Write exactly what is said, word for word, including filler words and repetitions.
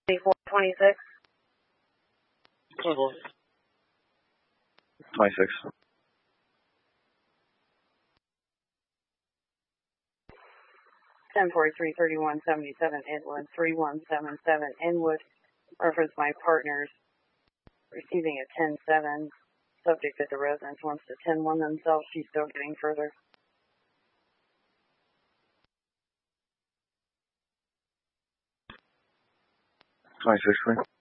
twenty-four twenty-six. twenty-four. twenty-six. ten forty-three thirty-one seventy-seven Inwood, three one seven seven Inwood. Reference my partners receiving a ten seven. Subject that the residence wants to ten one themselves. She's still getting further. twenty-six, please.